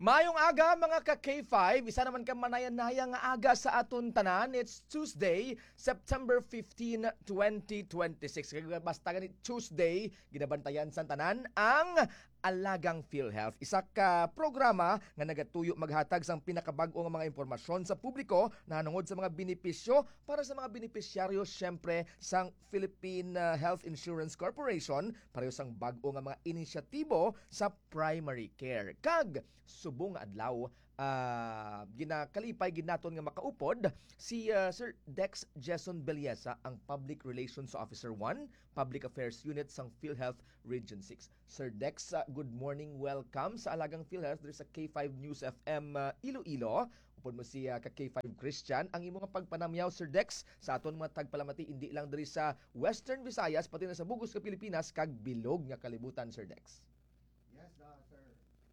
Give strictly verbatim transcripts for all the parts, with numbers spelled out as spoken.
Mayong aga mga ka-K five, isa naman ka manaya-naya nga aga sa aton tanan. It's Tuesday, September fifteenth, twenty twenty-six. Basta ganit Tuesday, ginabantayan sa tanan ang Alagang PhilHealth. Isa ka programa nga nagatuyo maghatag sang pinakabag-o nga mga impormasyon sa publiko na hanungod sa mga benepisyo para sa mga benepisyaryo syempre sang Philippine uh, Health Insurance Corporation pareho sang bag-o nga mga inisyatibo sa primary care. Kag subong adlaw uh, ginakalipay ginaton nga makaupod si uh, Sir Dex Jason Belleza, ang Public Relations Officer one, Public Affairs Unit sang PhilHealth Region six. Sir Dex, uh, good morning, welcome sa Alagang PhilHealth. There's a K five News F M uh, Iloilo. Upod mo si uh, ka K five Christian. Ang imong pagpanamyaw, Sir Dex, sa aton mga tagpalamati hindi lang diri sa Western Visayas pati na sa bugos ka Pilipinas kag bilog nga kalibutan, Sir Dex. Yes, uh, sir.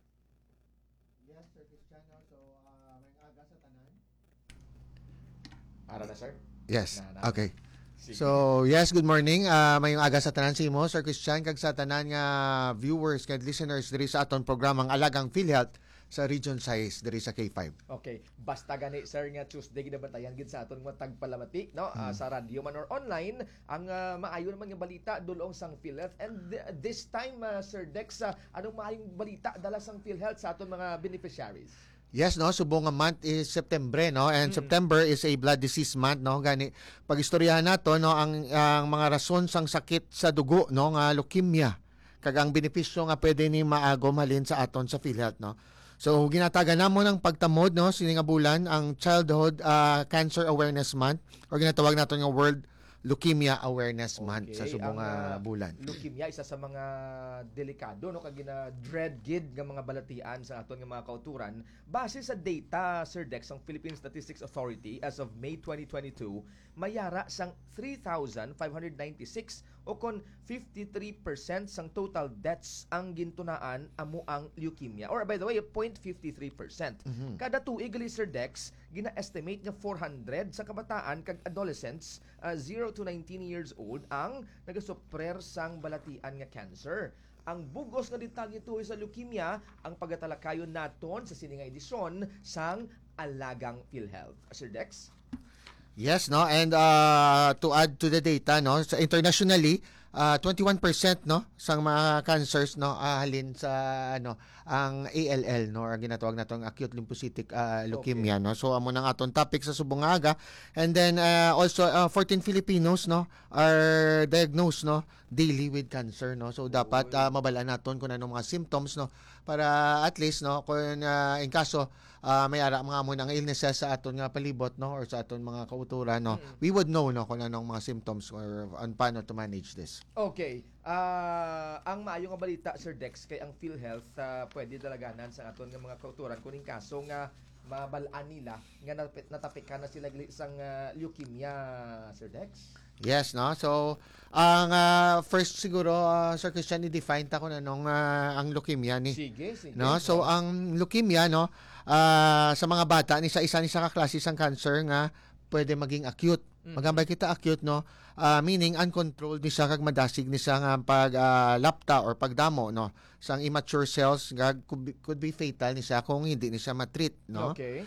Yes, Sir Christian. So, uh, may aga sa tanan. Para na, sir? Yes. Na, na. Okay. Sige. So, yes, good morning. Uh, mayong aga sa tanan si mo, Sir Christian, kag sa tanan nga viewers kag listeners diri sa aton programang Alagang PhilHealth sa Region six diri sa K five. Okay, basta gani sir nga Tuesday ginabantayan gid sa aton mga tagpalamati, no? Uh, Hmm. sa radyo man or online, ang uh, maayo naman nga balita dulong sang PhilHealth. And th- this time uh, Sir Dex, uh, anong maayong balita dala sang PhilHealth sa aton mga beneficiaries? Yes, no, subong nga month is September, no, and Mm. September is a blood disease month, no. Gani pag-istoryahan nato, no, ang, ang mga rason sang sakit sa dugo, no, nga leukemia, kag ang benepisyo nga pwede ni maagom halin sa aton sa PhilHealth, no. So ginatagan namo ng pagtamod, no, sini nga bulan ang Childhood uh, Cancer Awareness Month, or ginatawag naton nga World Leukemia Awareness Month sa subong nga uh, bulan. Leukemia isa sa mga delikado, no, kag gina dread gid nga mga balatian sa aton nga mga kauturan. Base sa data, Sir Dex, ang Philippine Statistics Authority as of May twenty twenty-two, mayara sang three thousand five hundred ninety-six o kon fifty-three percent sang total deaths ang gintunaan amo ang leukemia. Or by the way, zero point five three percent. Mhm. Kada tuig gali, Sir Dex, gina-estimate nga four hundred sa kabataan kag adolescents uh, zero to nineteen years old ang nagasuprer sang balatian nga cancer. Ang bugos nga detalye tuhoy sa leukemia ang pagatalakayon naton sa sini nga edisyon sang Alagang PhilHealth. Sir Dex? Yes, no, and uh, to add to the data, no, sa internationally, uh, twenty-one percent, no, sang mga cancers, no, uh, halin sa ano ang A L L, no, or ginatawag natong acute lymphocytic uh, leukemia, Okay. no. So amo nang aton topic sa subong nga aga, and then uh, also uh, fourteen Filipinos, no, are diagnosed, no, daily with cancer, no. So dapat uh, mabalaan naton kung anong mga symptoms, no, para at least, no, kung uh, in kaso uh, may ara mga amon ang illnesses sa aton nga palibot, no, or sa aton mga kauturan, no, Mm. we would know, no, kung anong mga symptoms or on paano to manage this. Okay. Ah, ang maayo nga balita, Sir Dex, kay ang PhilHealth uh, pwede dalaganan sa aton nga mga kauturan kuning kaso nga mabalaan nila nga natapik, natapik na sila gali sang uh, leukemia, Sir Dex. Yes, no. So ang uh, first siguro uh, Sir Christian, i-define ta kung anong uh, ang leukemia ni. Sige, sige. No, so ang leukemia, no, ah, sa mga bata ni sa isa ni sa kaklase sang cancer nga pwede maging acute. Mhm. Magambay kita acute, no, ah, meaning uncontrolled ni siya kag madasig ni siya nga pag ah, lapta or pagdamo, no, sang immature cells nga could be, could be fatal ni siya kung hindi ni siya matreat, no. Okay.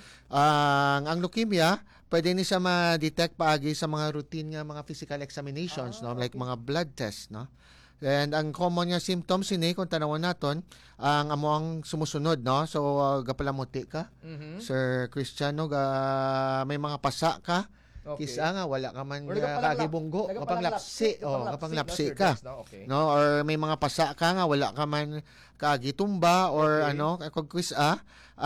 Ang ang leukemia pwede ni siya ma-detect paagi sa mga routine nga mga physical examinations, Ah, no, like okay. mga blood test, no. And ang common nga symptoms ini kung tanawon naton ang amo ang sumusunod, no. So uh, gapalamuti ka, Mhm. Sir Cristiano, ga may mga pasa ka. Okay. Kisa nga wala ka man Or nga nagapanglap- kagibunggo, nagapanglapsi, kapanglapsi, oh, kapanglapsi, kapanglapsi no, Sir ka. Dex, no? Okay. No, or may mga pasa ka nga wala ka man kagitumba or Okay. ano, kag kisa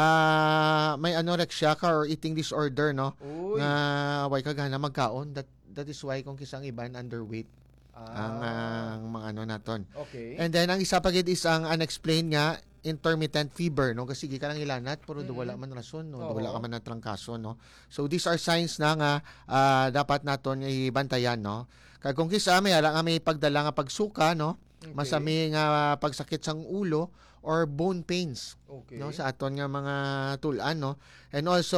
ah may anorexia ka or eating disorder, no. Uy. Nga way ka gana magkaon. That that is why kung kisang iban underweight ang Ah, ang mga ano naton. okay. And then ang isa pa gid is ang unexplained nga intermittent fever, no, kasi gi ka lang ilanat pero do Mm. wala man rason, no, Oo. do wala ka man na trangkaso, no. So these are signs na nga ah, dapat naton ibantayan, no. Kag kung kisa may ara nga may pagdala nga pagsuka, no, Okay. masami nga pagsakit sang ulo or bone pains, Okay. no, sa aton nga mga tulan, no. And also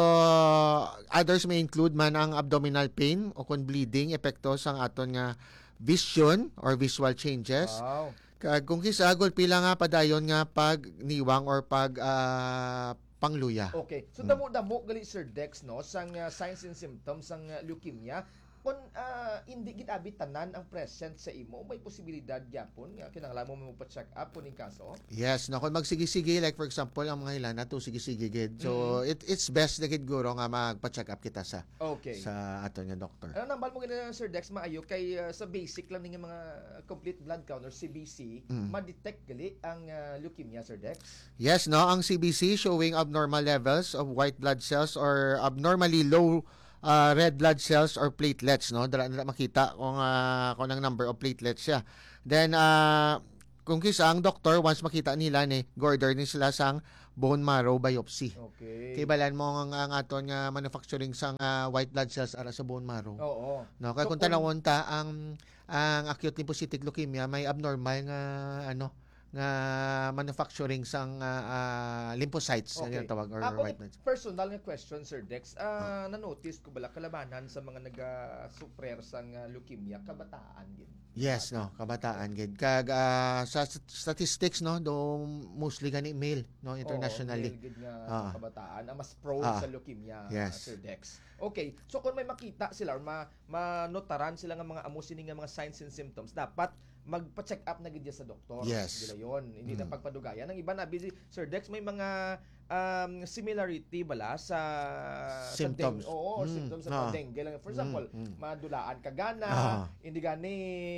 others may include man ang abdominal pain o kon bleeding, epekto sang aton nga vision or visual changes. Wow. Kag kung kisa gol pila nga padayon nga pag niwang or pag ah, pangluya. Okay. So Mm. damo-damo gali Sir Dex no sang uh, signs and symptoms sang uh, leukemia. Kung uh, hindi ginabi tanan ang present sa imo, may posibilidad gyapon nga kinahanglan mo magpa-check up kuning kaso. Yes, no, kung magsigi-sige, like for example, ang mga ilan na to sige-sige gid. So, it, it's best na gid guro nga magpa-check up kita sa Okay. sa ato nga doktor. Ano nambal mo ganun Sir Dex maayo kay uh, sa basic lang ning mga complete blood count or C B C, Mm. ma-detect gali ang uh, leukemia Sir Dex. Yes, no, ang C B C showing abnormal levels of white blood cells or abnormally low uh, red blood cells or platelets, no? Dala na makita kung uh, kung ang number of platelets siya. Then uh, kung kisa ang doktor once makita nila ni gorder ni sila sang bone marrow biopsy. Okay. Kay balan mo ang, ang aton nga manufacturing sang uh, white blood cells ara sa bone marrow. Oo. No, kaya So, kung kung- tanawon ta ang ang acute lymphocytic leukemia may abnormal nga ano nga manufacturing sang uh, uh, lymphocytes Okay. nga ginatawag or Ako, white blood cells. personal nga question, Sir Dex. Ah, na-notice ko bala kalabanan sa mga naga-suprer sang uh, leukemia kabataan gid. Yes, no, kabataan gid. Kag ah, sa st- statistics no, do mostly gani male no internationally. Oo, male gid nga Ah. kabataan ang mas prone Ah. sa leukemia, Yes. Sir Dex. Okay, so kung may makita sila or ma manotaran sila nga mga amo sini nga mga signs and symptoms, dapat magpa-check up na gid ya sa doktor. Yes. Dila yon, hindi na Mm. pagpadugayan. Ang iba na busy, Sir Dex, may mga um, similarity bala sa Symptoms. sa dengue. Oo, Mm, symptoms sa ah. dengue lang. For example, Mm, mm. madulaan ka gana, Ah. hindi gani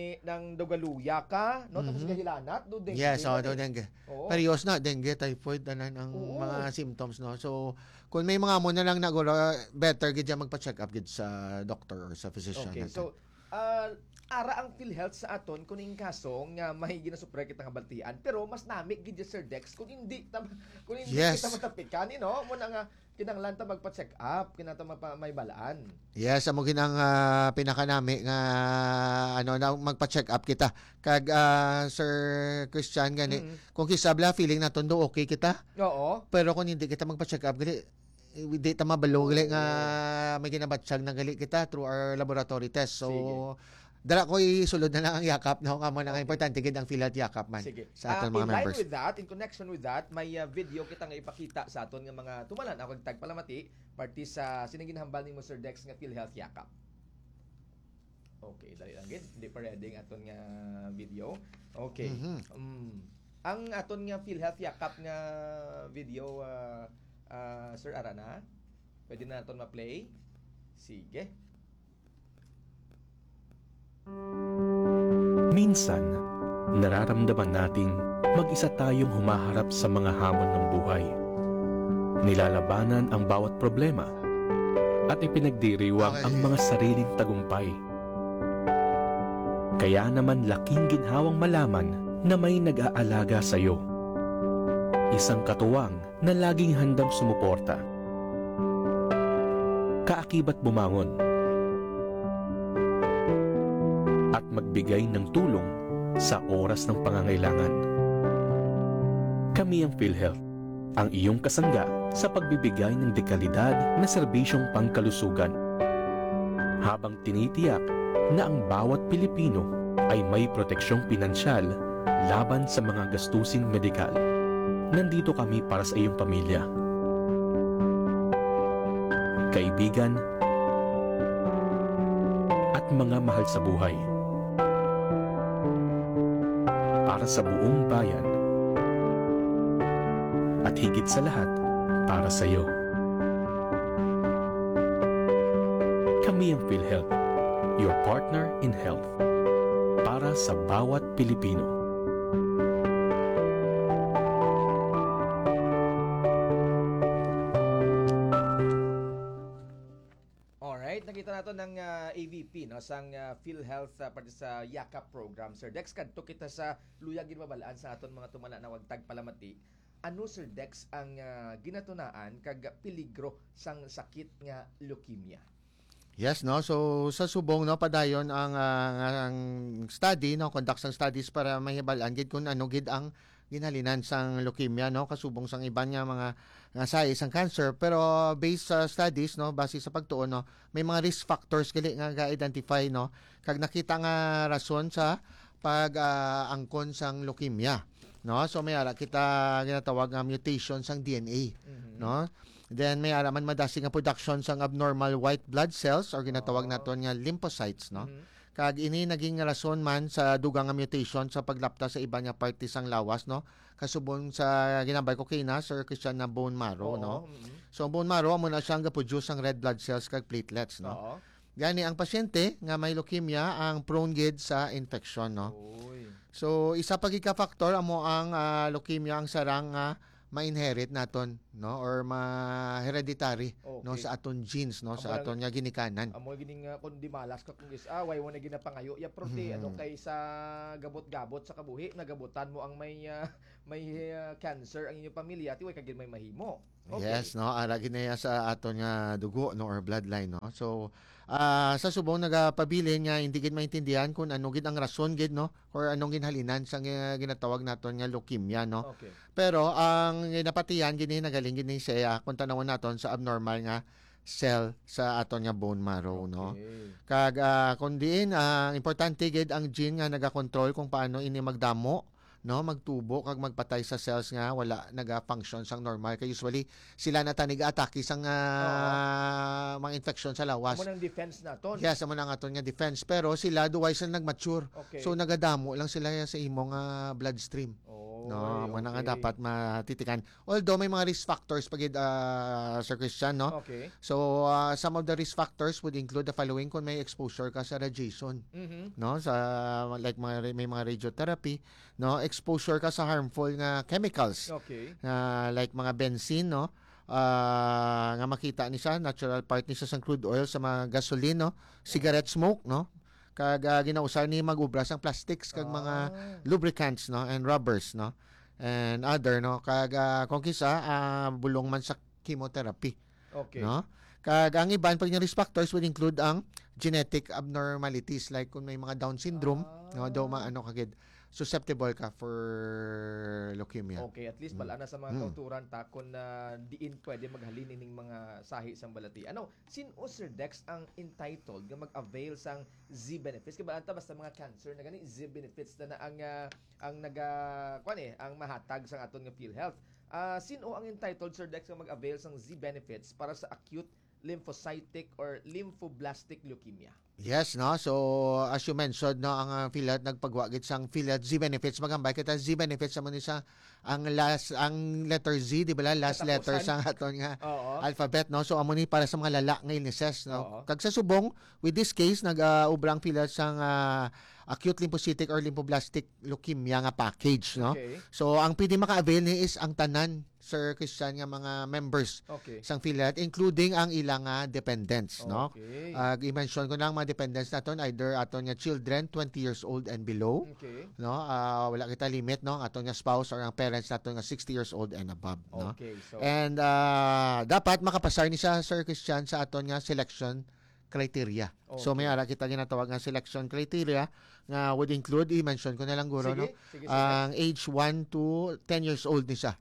ng dogaluya ka, no? Tapos Mhm. gahilanat, do dengue. Yes, oh, man do eh. dengue. Oo. Parehas na dengue, typhoid tanan ang Oo. mga symptoms no. So kung may mga amo na lang na guro, better gid ya magpa-check up gid sa doctor or sa physician. Okay, natin. so ah, ara ang PhilHealth sa aton kuning kaso nga may ginasupre kita nga baltian pero mas nami gid ya, Sir Dex kung hindi ta, kung hindi Yes. kita matapikan no mo na nga kinahanglan ta magpa-check up kinata mapa may balaan. Yes, amo ginang uh, pinakanami nga ano na magpa-check up kita. Kag ah, Sir Christian gani, Mm. kung kisabla feeling naton do okay kita, Oo. pero kung hindi kita magpa-check up gali hindi ta mabalo gali nga may ginabatsyag na gali kita through our laboratory test. So Sige. dala ko isulod na lang ang yakap no kamo na nga importante gid ang PhilHealth yakap man Sige. sa aton Ah, mga in line members. with that, in connection with that, may uh, video kita nga ipakita sa aton nga mga tumalan ako tagpalamati party sa sinaginhambal ni mo Sir Dex nga PhilHealth yakap. Okay, dali lang gid. Hindi pa ready ang aton nga video. Okay. Mhm. Mm. Ang aton nga PhilHealth yakap nga video uh, uh, Sir Arana, pwede na naton ma-play. Sige. Minsan, nararamdaman nating mag-isa tayong humaharap sa mga hamon ng buhay. Nilalabanan ang bawat problema at ipinagdiriwang Okay. ang mga sariling tagumpay. Kaya naman laking ginhawang malaman na may nag-aalaga sa iyo. Isang katuwang na laging handang sumuporta. Kaakibat bumangon at magbigay ng tulong sa oras ng pangangailangan. Kami ang PhilHealth, ang iyong kasangga sa pagbibigay ng dekalidad na serbisyong pangkalusugan. Habang tinitiyak na ang bawat Pilipino ay may proteksyong pinansyal laban sa mga gastusing medikal. Nandito kami para sa iyong pamilya. Kaibigan at mga mahal sa buhay. Para sa buong bayan. At higit sa lahat, para sa iyo. Kami ang PhilHealth, your partner in health. Para sa bawat Pilipino. Alright, nakita nato ng uh, A V P no sang uh, PhilHealth uh, parte sa Yakap program. Sir Dex kadto kita sa luyag gid mabalaan sa aton mga tumala na wagtag palamati. Ano Sir Dex ang uh, ginatunaan kag peligro sang sakit nga leukemia? Yes, no. So sa subong no padayon ang ah, ang study no conduct sang studies para mahibalaan gid kung ano gid ang ginhalinan sang leukemia no kasubong sang iban nga mga nga sa isang cancer pero based sa studies no base sa pagtuon no may mga risk factors kili nga ga-identify no kag nakita nga rason sa pag ah, angkon sang leukemia no so may ara kita ginatawag nga mutation sang D N A. Mhm. no? Then may araman madasi nga production sang abnormal white blood cells or ginatawag Ah. naton nga lymphocytes, no? Mhm. Kag ini naging rason man sa dugang nga mutation sa paglapta sa iba nga parte sang lawas, no? Kasubong sa ginambay ko kina Sir Christian na bone marrow, Oo, no? mhm. So ang bone marrow amo na siyang ga-produce ang red blood cells kag platelets, no? Oo. Gani ang pasyente nga may leukemia ang prone gid sa infection, no? Uy. So isa pa gid ka factor amo ang ah, leukemia ang sarang nga ma-inherit naton, no? Or ma-hereditary, no? Okay. Sa aton genes, no? Sa Amo lang- aton nga ginikanan. Amo gining uh, kundi malas ka kung is ah way mo na ginapangayo ya prote Mhm. ano kay sa gabot-gabot sa kabuhi nagabutan mo ang may ah, may ah, cancer ang inyong pamilya ti way kagin may mahimo. Okay. Yes, no? Ara ginaya sa aton nga dugo, no? Or bloodline, no? So, ah, sa subong nagapabilin nga hindi gid maintindihan kung ano gid ang rason gid, no? Or anong ginhalinan sa nga ginatawag naton nga leukemia, no? Okay. Pero ang napatiyan gini nagaling gini siya kung tanawon naton sa abnormal nga cell sa aton nga bone marrow, no? Okay. Kag ah, kung diin ang importante gid ang gene nga nagakontrol kung paano ini magdamo, no, magtubo kag magpatay sa cells nga wala naga-function sang normal kay usually sila na tani ga-atake sang ah, mga infection sa lawas. Amo nang defense naton. Yes, amo na nga aton nga defense pero sila duway sila nag-mature. Okay. So nagadamo lang sila sa imong nga bloodstream. Oy, No, mo na nga okay. dapat matitikan. Although may mga risk factors pagid ah, Sir Christian, no? Okay. So ah, some of the risk factors would include the following kung may exposure ka sa radiation, Mhm. no? Sa like mga may mga radiotherapy, no? Exposure ka sa harmful nga chemicals, Okay. na like mga benzene, no? Ah, nga makita ni sa natural part ni sa sang crude oil sa mga gasoline, no? Cigarette smoke, no? Kag ah, ginausar ni magubras ang plastics kag mga Ah. lubricants, no, and rubbers, no, and other, no, kag ah, kung kisa ah, bulong man sa chemotherapy, Okay. no, kag ang iban pag yung risk factors would include ang genetic abnormalities like kung may mga Down syndrome, no, Ah. daw maano kagid susceptible ka for leukemia. Okay, at least Mm. bala na sa mga Mm. kauturan ta kung na diin pwede maghalin ining mga sahi sang balati. Ano, sin o Sir Dex ang entitled nga mag-avail sang Z benefits? Kaya ba anta basta mga cancer na gani Z benefits na, na ang ah, ang naga kwan eh, ang mahatag sang aton nga PhilHealth. Ah, sin o ang entitled Sir Dex nga mag-avail sang Z benefits para sa acute lymphocytic or lymphoblastic leukemia? Yes, no. So as you mentioned, no, ang uh, PhilHealth nagpagwagit sang PhilHealth Z benefits, magambay kita Z benefits sa ni sa ang last ang letter Z, di ba la? Last Katapusan. letter sa aton nga Oo. alphabet, no. So amo ni para sa mga lala nga illnesses, no. Oo. Kag sa subong with this case nag-ubrang PhilHealth sang ah, acute lymphocytic or lymphoblastic leukemia nga package, no. Okay. So ang pwede maka-avail ni is ang tanan Sir Christian nga mga members Okay. sang PhilHealth including ang ilang nga dependents, no. Okay. Uh, i-mention ko lang mga dependents naton either aton nga children twenty years old and below, Okay. no. Ah, wala kita limit, no, aton nga spouse or ang parents naton nga sixty years old and above, no. Okay. So And ah, dapat makapasar ni sa Sir Christian sa aton nga selection criteria. So Okay. may ara kita ginatawag nga selection criteria nga would include i-mention ko na lang guro, no. sige, sige, sige. Ang age one to ten years old ni siya.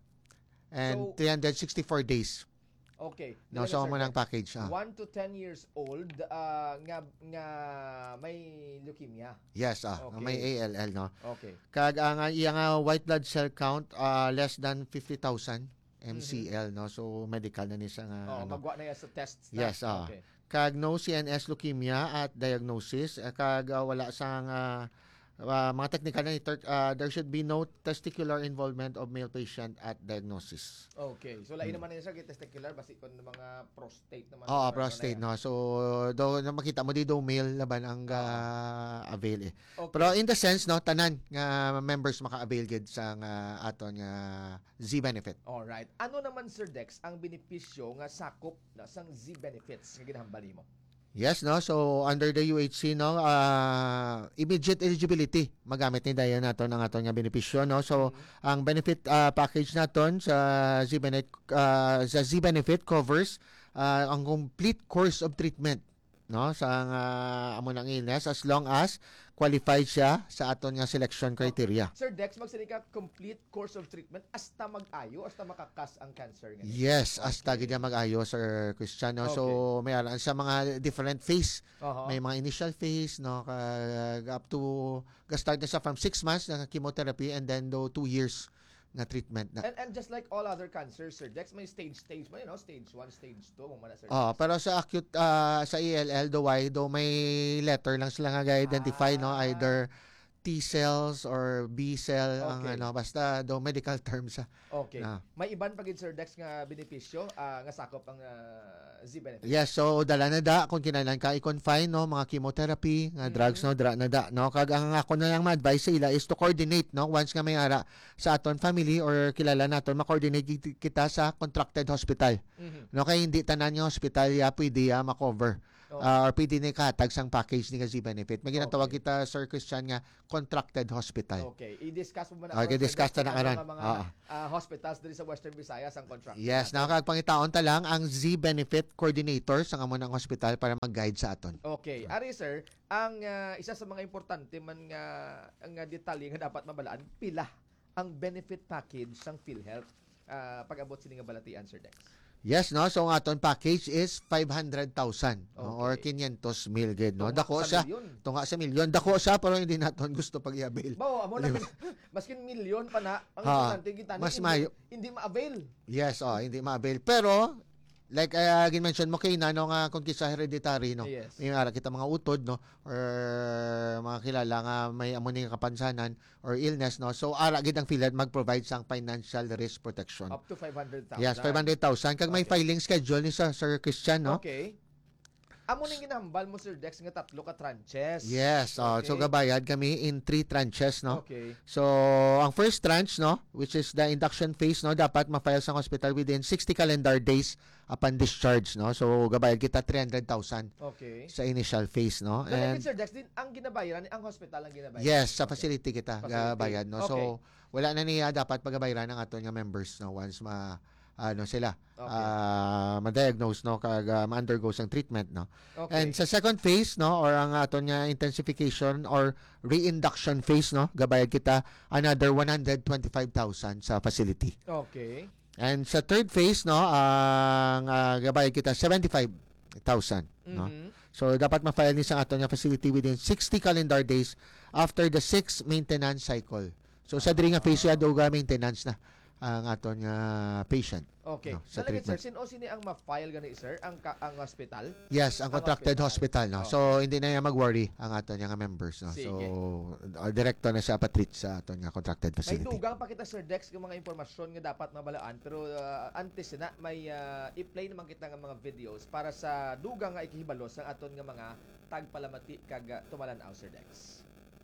And So, three hundred sixty-four days. Okay. No, Dili so na, mo Sir ng Dex. package. Ah. one to ten years old ah, nga nga may leukemia. Yes, ah, Okay. may A L L, no. Okay. Kag ang uh, iyang ah, white blood cell count ah, less than fifty thousand M C L, no. So medical na ni siya nga Oh, ano. magwa na yan sa tests na. Yes, ah. Okay. Kag no C N S leukemia at diagnosis, eh, kag ah, wala sang ah, ah, mga technical na ni ter- ah, there should be no testicular involvement of male patient at diagnosis. Okay. So lain naman niya sa testicular basi kon mga prostate naman. Oo, Ano prostate, na yan. no. So do na makita mo di do male laban ang ga avail eh. Okay. Pero in the sense, no, tanan nga members maka-avail gid sa nga aton nga Z benefit. Alright. Ano naman Sir Dex ang benepisyo nga sakop na sang Z benefits nga ginahambal nimo? Yes, no. So under the U H C, no, uh, immediate eligibility magamit ni dayon naton ang aton nga benepisyo, no. So ang benefit uh, package naton sa Z benefit uh, sa Z benefit covers uh, ang complete course of treatment, no, sa uh, amo nang illness as long as qualified siya sa aton nga selection criteria. Sir Dex, magsali ka complete course of treatment hasta mag-ayo, hasta makakas ang cancer nga. Yes, Okay. hasta gid niya mag-ayo, Sir Christian, no. So may aran sa mga different phase. Oho. May mga initial phase, no, kag up to ga-start na siya from six months na chemotherapy and then do two years nga treatment na. And, and just like all other cancers, Sir Dex, may stage-stage man, you know, stage one, stage two, mo man na, Sir Oh, Dex. pero sa acute ah, sa E L L do why do may letter lang sila nga identify no, Ah. either T cells or B cell ang Okay. ano, basta do medical terms. ah. Okay. Ah. May iban pa gid, Sir Dex, nga benepisyo ah, nga sakop ang ah, Z benefit. Yes, so dala na da kung kinahanglan ka i-confine no, mga chemotherapy, nga Mhm. drugs no, dra na da no. Kag ang ako na lang ma-advise sa ila is to coordinate no, once nga may ara sa aton family or kilala naton, ma-coordinate kit- kita sa contracted hospital. Mhm. No, kay hindi tanan nga hospital ya pwede ya ma-cover. Okay. Ah, or pwede ni katag sang package ni Z benefit. May ginatawag Okay. kita, Sir Christian, nga contracted hospital. Okay, i-discuss mo man Okay, Sir discuss Dex, na ang karon. mga, mga Oo. ah, hospitals diri sa Western Visayas ang contract. Yes, nakakagpangitaon ta lang ang Z benefit coordinator sa amo ng hospital para mag-guide sa aton. Okay, ari sir, ang ah, isa sa mga importante man nga ang nga detalye nga dapat mabalaan, pila ang benefit package sang PhilHealth ah, pag-abot sini nga balatian, Sir Dex. Yes, no? So, ang aton package is five hundred thousand no? or Okay. quinientos mil gid, no? Tunga Dako sa siya. milyon. Tunga sa milyon. Dako siya, pero hindi naton gusto pag-i-avail. Bawo, amo na maskin milyon pa na ang Ha, importante kita mas hindi, mayo. hindi ma-avail. Yes, oh, hindi ma-avail. Pero, like uh, gin-mention mo kay na, no, nga kung kisa hereditary, no? Yes. May ara kita mga utod, no? Or mga kilala nga may amo ning kapansanan or illness, no? So, ara gid ang PhilHealth mag-provide sang financial risk protection. Up to five hundred thousand. Yes, five hundred thousand. Kag may Okay. filing schedule ni sa Sir Christian, no? Okay. Amo ning ginambal mo, Sir Dex, nga tatlo ka tranches. Yes, oh, so Okay. gabayad kami in three tranches, no? Okay. So, ang first tranche, no, which is the induction phase, no, dapat ma-file sa hospital within sixty calendar days upon discharge, no? So, gabayad kita three hundred thousand Okay. sa initial phase, no? And, And Sir Dex, din ang ginabayaran ang hospital ang ginabayaran. yes, sa Okay. facility kita Facility. gabayad, no? So, wala na niya dapat pagabayaran ng aton nga members, no, once ma ano sila Okay. ah ma-diagnose, no, kag uh, ma-undergo sang treatment, no. Okay. And sa second phase, no, or ang aton nga intensification or reinduction phase, no, gabayad kita another one hundred twenty-five thousand sa facility. Okay. And sa third phase, no, ang ah, gabayad kita seventy-five thousand, no. Mhm. So dapat ma-file ni sa aton nga facility within sixty calendar days after the sixth maintenance cycle. So sa diri nga phase ya duga maintenance na ang aton nga patient. Okay. No, sa Nalagay, sir, treatment. sino sini ang ma-file gani, sir? Ang ka- ang hospital? Yes, ang Ang contracted hospital. hospital, no. Okay. So hindi na yan mag-worry ang aton nga members, no. Sige. So uh, direkto na siya patreat sa aton nga contracted May facility. dugang pa kita, Sir Dex, ng mga impormasyon nga dapat mabalaan, pero uh, antes na may uh, i-play naman kita nga mga videos para sa dugang nga ikihibalo sa aton nga mga tagpalamati kag uh, tumalanaw, Sir Dex.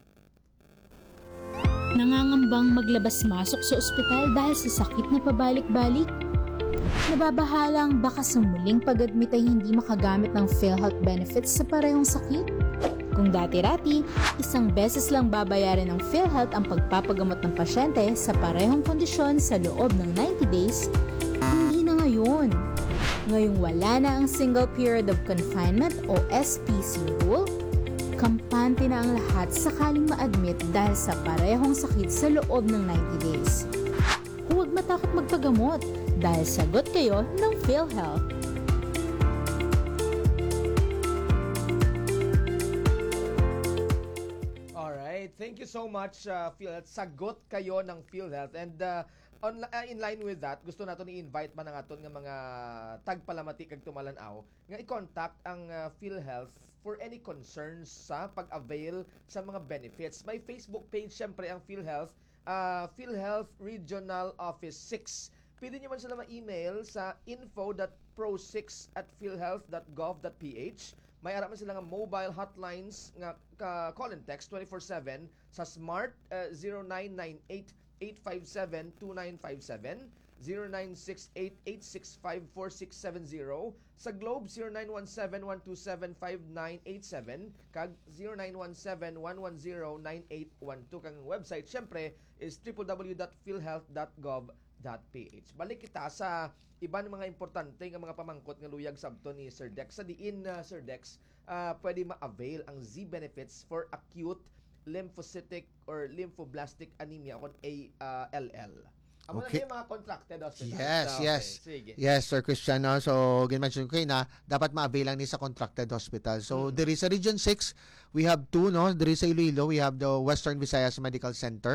Nangangambang maglabas-masok sa ospital dahil sa sakit na pabalik-balik? Nababahalang baka sa muling pag-admit ay hindi makagamit ng PhilHealth benefits sa parehong sakit? Kung dati-rati, isang beses lang babayaran ng PhilHealth ang pagpapagamot ng pasyente sa parehong kondisyon sa loob ng ninety days, hindi na ngayon. Ngayong wala na ang Single Period of Confinement o S P C rule, kampante na ang lahat sakaling ma-admit dahil sa parehong sakit sa loob ng ninety days. Huwag matakot magpagamot dahil sagot kayo ng PhilHealth. Alright, thank you so much, uh, PhilHealth. Sagot kayo ng PhilHealth. And uh, on, uh, in line with that, gusto naton i-invite man ang aton nga mga tagpalamati kag tumalanaw nga i-contact ang uh, PhilHealth for any concerns sa pag-avail sa mga benefits. May Facebook page syempre ang PhilHealth, uh, PhilHealth Regional Office six. Pwede nyo man sila ma-email sa info dot pro six at philhealth dot gov dot ph. May araman sila nga mobile hotlines nga ka call and text twenty-four seven sa Smart uh, zero nine nine eight eight five seven two nine five seven, zero nine six eight eight six five four six seven zero, sa Globe zero nine one seven one two seven five nine eight seven kag zero nine one seven one one zero nine eight one two. Kang website syempre is w w w dot philhealth dot gov dot ph. Balik kita sa iban mga importante nga mga pamangkot nga luyag sabto ni Sir Dex. Sa diin, uh, Sir Dex, uh, pwede ma-avail ang Z benefits for acute lymphocytic or lymphoblastic anemia o A L L. Amo na Okay. yung mga contracted hospitals. Yes, Okay, yes. Sige. Yes, Sir Christian. No? So, gin-mention ko kayo na dapat ma-avail lang ni sa contracted hospital. So, Mm. there is sa Region six, we have two, no? There is sa Iloilo, we have the Western Visayas Medical Center.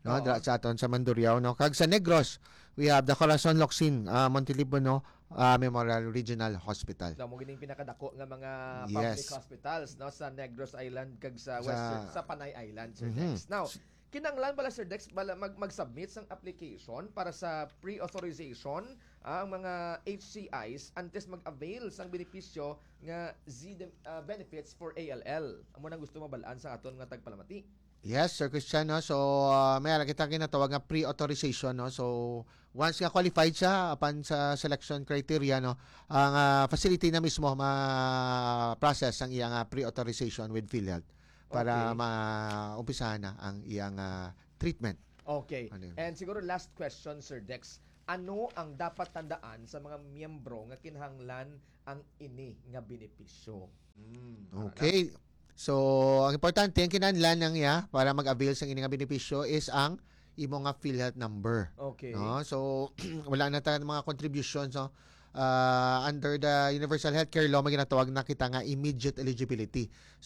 no, Oo. dra sa aton sa Mandurriao, no. Kag sa Negros, we have the Corazon Locsin, uh, Montilibo, uh, Memorial Regional Hospital. So, mo gining pinakadako nga mga Yes. public hospitals no sa Negros Island kag sa Sa- Western sa Panay Island, Sir Mhm. Dex. Now, kinanglan pala Sir Dex bala mag mag-submit sang application para sa pre-authorization ang mga H C Is antes mag-avail sang benepisyo nga Z uh, benefits for A L L. Amo nang gusto mabalaan sa aton nga tagpalamati. Yes, Sir Christian, no. So, uh, may ara kita kinatawag nga pre-authorization, no. So, once nga qualified siya upon sa selection criteria, no, ang uh, facility na mismo ma-process ang iyang uh, pre-authorization with PhilHealth para Okay. maumpisahan na ang iyang uh, treatment. Okay. Ano yun? And siguro last question, Sir Dex. Ano ang dapat tandaan sa mga miyembro nga kinahanglan ang ini nga benepisyo? Mm, Okay. So, ang importante, ang kinahanglan ng iya para mag-avail sa ining nga benepisyo is ang imo nga PhilHealth number. Okay. No? So, wala na tayong mga contributions, no? Uh, under the Universal Healthcare Law, may ginatawag na kita nga immediate eligibility.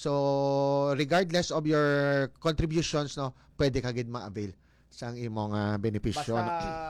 So, regardless of your contributions, no, pwede ka gid ma-avail sa imong uh, benepisyo. Basta no?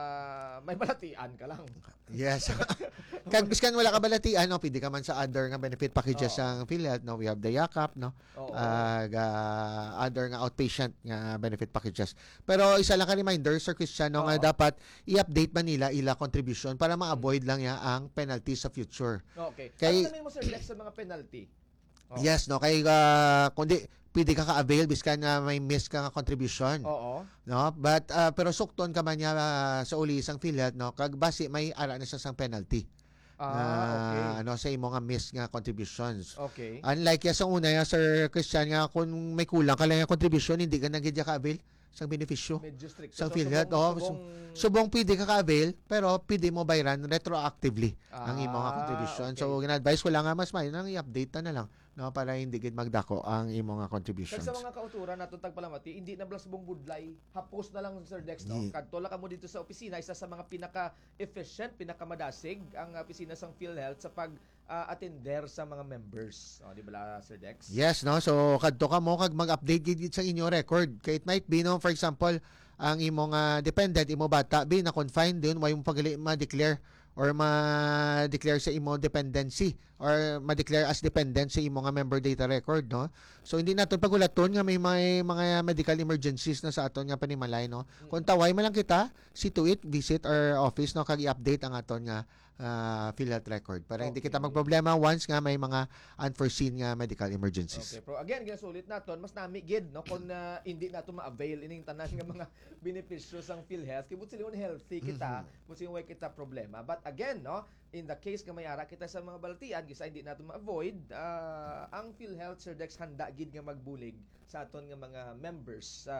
may balatian ka lang. Yes. Kag biskan wala ka balatian, no, pwede ka man sa other nga benefit packages Oo. sa PhilHealth, no. We have the Yakap, no. Oo. Uh, ga- other nga outpatient nga benefit packages. Pero isa lang ka reminder, Sir Christian, no, nga Oo. dapat i-update man nila ila contribution para ma-avoid lang ya ang penalty sa future. Okay. Kay- Ano namin mo, Sir Dex, sa mga penalty? Oo. Yes, no, kay uh, kundi pwede ka ka-avail biskan nga may miss ka nga contribution, Oo. no. But uh, pero sukton ka man niya uh, sa uli isang PhilHealth, no, kag basi may ara na siya sang penalty. Ah, na, okay. ano sa imo nga miss nga contributions. Okay. Unlike ya sa una ya Sir Christian nga kung may kulang ka lang nga contribution hindi ka na gid ka avail sa benepisyo. Medyo strict. Sa So, PhilHealth, subong- oo, subong- Subong pwede ka ka-avail pero pwede mo bayaran retroactively ang imo nga Ah, contribution. okay. So gina-advise ko lang nga mas may nang i-update na lang, no, para hindi gid magdako ang imo nga Kag contributions. sa mga kauturan naton tagpalamati, hindi na blasbong budlay, hapos na lang Sir Dex, no? Ye- Kadto lang kamo dito sa opisina, isa sa mga pinaka-efficient, pinakamadasig ang uh, opisina sang PhilHealth sa pag uh, attender sa mga members. O, di ba, Sir Dex? Yes, no. So kadto ka mo kag mag-update gid sa inyo record. Kay it might be, no, for example, ang imong uh, dependent imo bata be na confined din way mo pagali ma-declare or ma-declare sa imo dependency or ma-declare as dependent sa imo nga member data record, no. So hindi naton pagulaton nga may, may mga medical emergencies na sa aton nga panimalay, no. Kung taway man lang kita, see to it, visit our office, no, kag i-update ang aton nga uh, PhilHealth record para hindi Okay. kita magproblema once nga may mga unforeseen nga medical emergencies. Okay, pero again, ginasulit naton, mas nami gid no kung uh, hindi nato ma-avail ining tanan nga mga benepisyo sang PhilHealth kay buti silingon healthy kita, buti way kita problema. But again, no, in the case nga may ara kita sa mga balatian gisa hindi nato ma-avoid, uh, ang PhilHealth Sir Dex handa gid nga magbulig sa aton nga mga members sa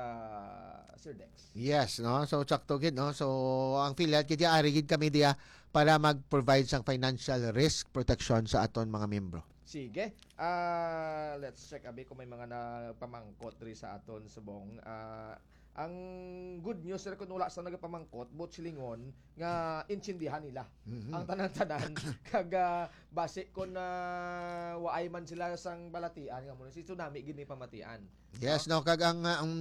Sir Dex. Yes, no. So sakto gid, no. So ang PhilHealth gid ari gid kami diya para mag-provide sang financial risk protection sa aton mga miyembro. Sige. Ah, let's check abi kung may mga napamangkot diri sa aton subong. Ah, ang good news sir kung wala sa nagapamangkot, bot silingon nga insindihan nila Mhm. ang tanan-tanan kag ah, base kon na waay man sila sang balatian nga mo si tsunami gid ni pamatian. Yes, no, kag ang, uh, ang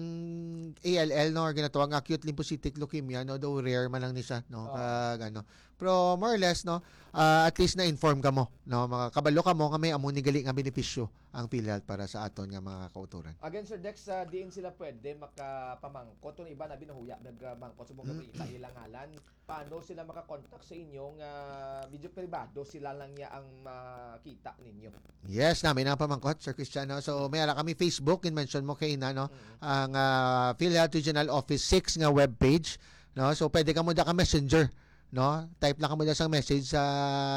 A L L, no, or ginatawag nga acute lymphocytic leukemia, no, though rare man lang ni siya, no, Oo. kag ano. Pero more or less, no, uh, at least na-inform ka mo, no, mga kabalo ka mo nga may amo ni gali nga benepisyo ang PhilHealth para sa aton nga mga kauturan. Again Sir Dex, uh, diin sila pwede makapamangkot kung iba na binahuya nagmangkot subong Mm. mm. ilang ngalan. Paano sila makakontak sa inyong uh, video privado sila lang ya ang makita ninyo. Yes, namin ang pamangkot, Sir Cristiano. So, may ara kami Facebook, in-mention mo kay na, no, Mm. ang uh, PhilHealth Regional Office six nga webpage, no. So, pwede ka mo da ka messenger, no. Type lang ka mo da sang message sa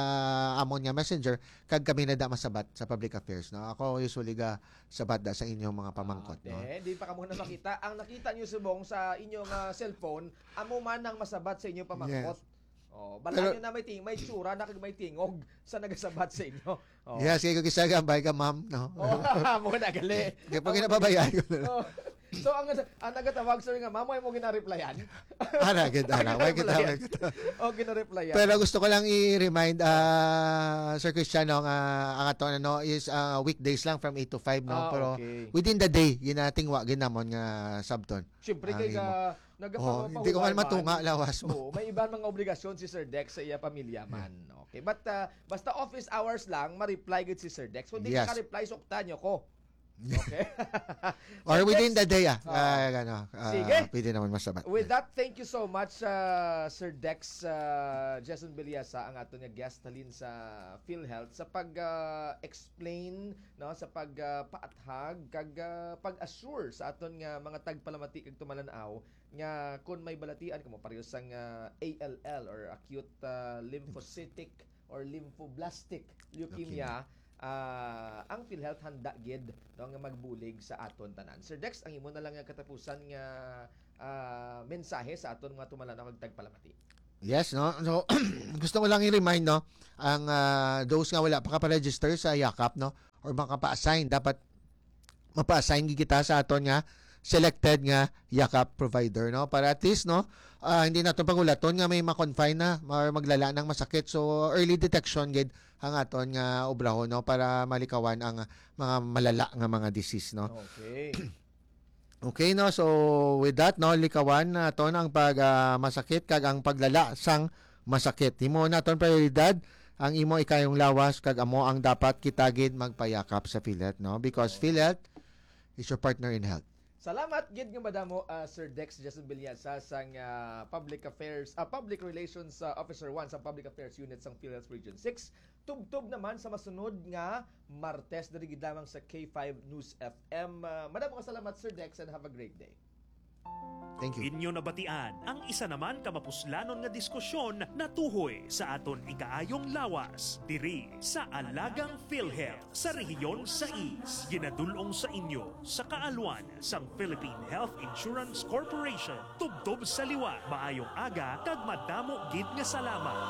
amon nga messenger kag kami na da masabat sa public affairs, no. Ako usually ga sabat da sa inyong mga pamangkot, no. Ah, di pa ka muna makita. Ang nakita nyo subong sa inyong uh, cellphone, amo man ang masabat sa inyong pamangkot. Oh, bala Pero- nyo na may ting may tsura na kag may tingog sa nagasabat sa inyo. Oh. Yes, kay ko kisagambay ka, ma'am, no. Oh, mo na gali. Kaya pag ginababayaan ko na. Oh, So ang ang nagatawag sir nga mamoy mo gina-replyan. Ara gid ara, why kita, why kita. O gina-replyan. Pero gusto ko lang i-remind uh, Sir Cristiano nga ang ato ano is uh, weekdays lang from eight to five no, Ah, pero okay. within the day ginating wa ginamon nga sabton. Siyempre ang kay imo. ka Oh, nagapahuway hindi ko man matunga lawas mo. Oo, may ibang mga obligasyon si Sir Dex sa iya pamilya man. Okay, but uh, basta office hours lang ma-reply gid si Sir Dex. Kung di Yes. ka reply suktan nyo ko. Okay? Or Sir within Dex, the day ah. Ah. Uh, ano, uh, Sige. pwede naman masabat. with that, thank you so much uh, Sir Dex uh, Jason Biliasa ang ato nga guest halin sa PhilHealth sa pag-explain no sa pag-paathag kag uh, pag-assure sa aton nga mga tagpalamati kag tumalanaw nga kung may balatian kamo pareho sang uh, A L L or acute uh, lymphocytic or lymphoblastic leukemia. Uh, ang PhilHealth handa gid no, nga magbulig sa aton tanan. Sir Dex, ang imo na lang nga katapusan nga uh, mensahe sa aton mga tumalanaw kag tagpalamati. Yes, no. So gusto ko lang i-remind no ang uh, those nga wala pa ka pa-register sa Yakap no or maka-pa-assign dapat mapa-assign gid kita sa aton nga selected nga Yakap provider no para at least no uh, hindi naton pangulaton nga may ma-confine na or maglala ng masakit so early detection gid ang aton nga obrahon no para malikawan ang mga malala nga mga disease no. Okay. Okay no, so with that no likawan naton ang pag ah, masakit kag ang paglala sang masakit. Himo naton prioridad ang imo ikayong lawas kag amo ang dapat kitagid magpayakap sa PhilHealth no because PhilHealth is your partner in health. Salamat gid nga madamo uh, Sir Dex Jason Biliasa sang uh, Public Affairs uh, Public Relations uh, Officer one sa Public Affairs Unit sang PhilHealth Region six. Tubtob naman sa masunod nga Martes diri gid lamang sa K five News F M. Uh, madamo ka salamat Sir Dex and have a great day. Thank you. Inyo nabatian ang isa naman kamapuslanon nga diskusyon na tuhoy sa aton igaayong lawas diri sa Alagang PhilHealth sa rehiyon sais. Ginadulong sa inyo sa kaalwan sang Philippine Health Insurance Corporation. Tubtob sa liwa, maayong aga kag madamo gid nga salamat.